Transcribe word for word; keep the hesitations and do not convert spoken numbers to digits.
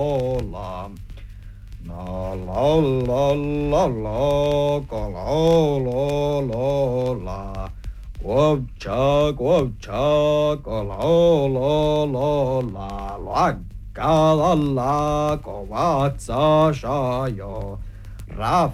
la. La la la la la, ga la la la la. Guab cha guab cha, ga la la la la la. Ga la la, ga wa za sha yo. Ra